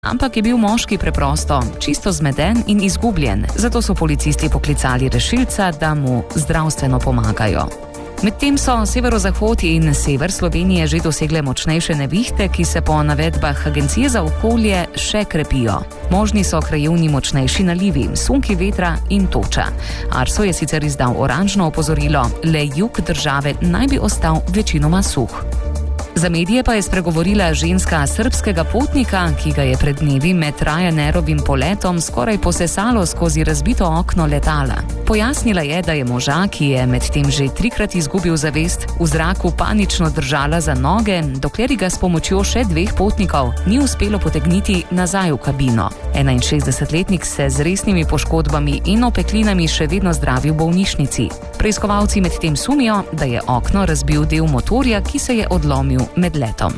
Ampak je bil moški preprosto čisto zmeden in izgubljen, zato so policisti poklicali rešilca, da mu zdravstveno pomagajo. Medtem so severozahod in sever Slovenije že dosegle močnejše nevihte, ki se po navedbah Agencije za okolje še krepijo. Možni so krajevni močnejši nalivi, sunki vetra in toča. Arso je sicer izdal oranžno opozorilo, le jug države naj bi ostal večinoma suh. Za medije pa je spregovorila ženska srbskega potnika, ki ga je pred dnevi med Ryanairovim poletom skoraj posesalo skozi razbito okno letala. Pojasnila je, da je moža, ki je medtem že 3-krat izgubil zavest, v zraku panično držala za noge, dokler ga s pomočjo še 2 potnikov ni uspelo potegniti nazaj v kabino. 61-letnik se z resnimi poškodbami in opeklinami še vedno zdravi v bolnišnici. Preiskovalci medtem sumijo, da je okno razbil del motorja, ki se je odlomil med letom.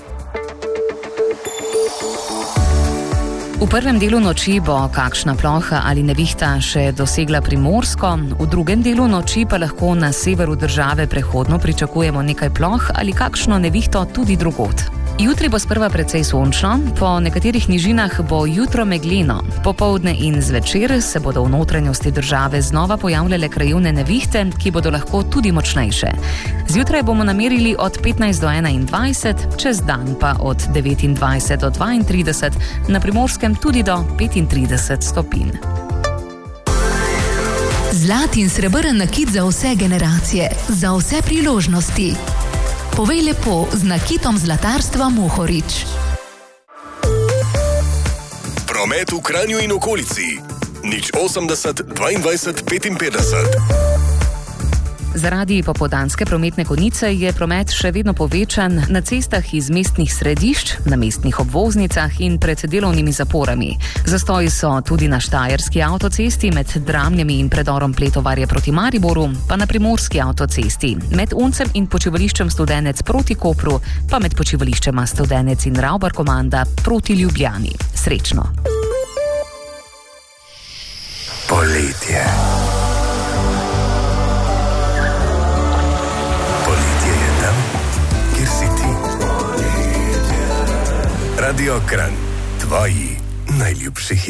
V prvem delu noči bo kakšna ploha ali nevihta še dosegla Primorsko, v drugem delu noči pa lahko na severu države prehodno pričakujemo nekaj ploh ali kakšno nevihto tudi drugod. Jutri bo sprva precej sončno, po nekaterih nižinah bo jutro megleno. Popoldne in zvečer se bodo v notranjosti države znova pojavljale krajevne nevihte, ki bodo lahko tudi močnejše. Zjutraj bomo namerili od 15 do 21, čez dan pa od 29 do 32, na Primorskem tudi do 35 stopinj. Zlat in srebrn nakit za vse generacije, za vse priložnosti. Povej lepo z nakitom zlatarstva Mohorič. Promet v Kranju in okolici. 080 22 55. Zaradi popoldanske prometne konice je promet še vedno povečan na cestah iz mestnih središč, na mestnih obvoznicah in pred delovnimi zaporami. Zastoji so tudi na Štajerski avtocesti med Dramljami in predorom Pletovarje proti Mariboru, pa na Primorski avtocesti med Uncem in počivališčem Studenec proti Kopru, pa med počivališčema Studenec in Ravbarkomanda proti Ljubljani. Srečno! Poletje. Radio Kranj, tvoji najljubši hit.